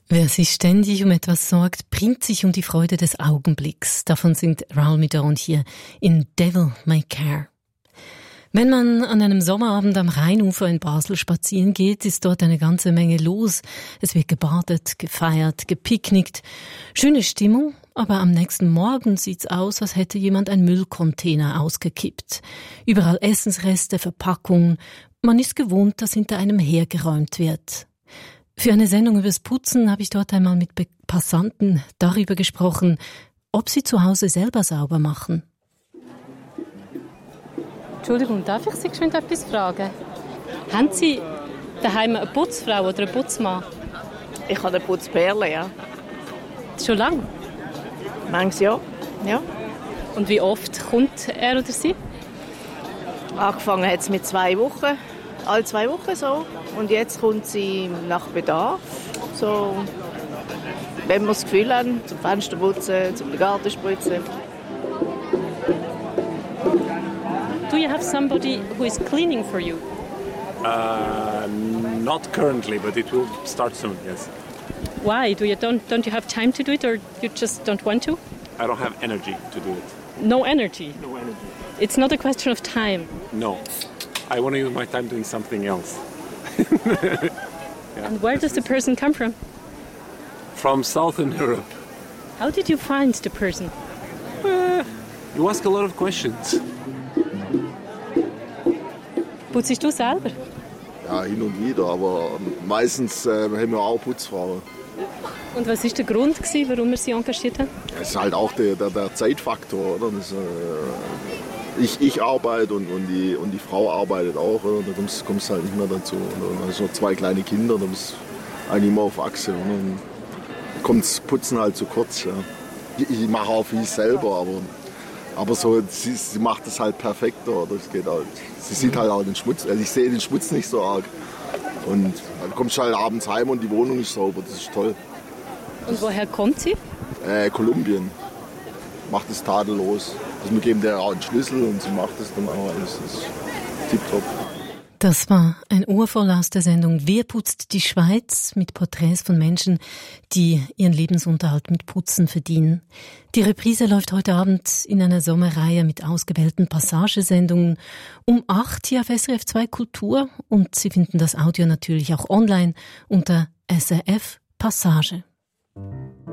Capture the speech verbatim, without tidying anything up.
Wer sich ständig um etwas sorgt, bringt sich um die Freude des Augenblicks. Davon singt Raoul Midon hier in Devil May Care. Wenn man an einem Sommerabend am Rheinufer in Basel spazieren geht, ist dort eine ganze Menge los. Es wird gebadet, gefeiert, gepicknickt. Schöne Stimmung, aber am nächsten Morgen sieht's aus, als hätte jemand einen Müllcontainer ausgekippt. Überall Essensreste, Verpackungen. Man ist gewohnt, dass hinter einem hergeräumt wird. Für eine Sendung übers Putzen habe ich dort einmal mit Passanten darüber gesprochen, ob sie zu Hause selber sauber machen. Entschuldigung, darf ich Sie geschwind etwas fragen? Haben Sie daheim eine Putzfrau oder einen Putzmann? Ich habe eine Putzperle, ja. Schon lange? Manches Jahr, ja. Und wie oft kommt er oder sie? Angefangen hat es mit zwei Wochen, alle zwei Wochen so. Und jetzt kommt sie nach Bedarf. So, wenn wir das Gefühl haben, zum Fenster putzen, zum Garten spritzen. Do you have somebody who is cleaning for you? Uh, not currently, but it will start soon, yes. Why? Do you don't don't you have time to do it, or you just don't want to? I don't have energy to do it. No energy? No energy. It's not a question of time. No. I want to use my time doing something else. Yeah. And where does the person come from? From Southern Europe. How did you find the person? Uh, you ask a lot of questions. Putzest du selber? Ja, hin und wieder, aber meistens äh, haben wir auch Putzfrauen. Und was war der Grund, gewesen, warum wir sie engagiert haben? Es ist halt auch der, der, der Zeitfaktor. Oder? Das, äh, ich, ich arbeite und, und, die, und die Frau arbeitet auch. Oder? Da kommst du halt nicht mehr dazu. Oder? Also zwei kleine Kinder, da bist du eigentlich immer auf Achse. Oder? Und kommt das Putzen halt zu kurz. Ja. Ich, ich mache auch viel selber, aber, aber so, sie, sie macht es halt perfekter. Oder? Das geht halt. Sie sieht halt auch den Schmutz. Also ich sehe den Schmutz nicht so arg. Und dann kommst du halt abends heim und die Wohnung ist sauber. Das ist toll. Und woher kommt sie? Äh, Kolumbien. Macht es tadellos. Also wir geben der auch einen Schlüssel und sie macht es dann auch alles. Das ist tipptopp. Das war ein Ohrvoll aus der Sendung Wer putzt die Schweiz? Mit Porträts von Menschen, die ihren Lebensunterhalt mit Putzen verdienen. Die Reprise läuft heute Abend in einer Sommerreihe mit ausgewählten Passagesendungen um acht hier auf S R F zwei Kultur, und Sie finden das Audio natürlich auch online unter S R F Passage.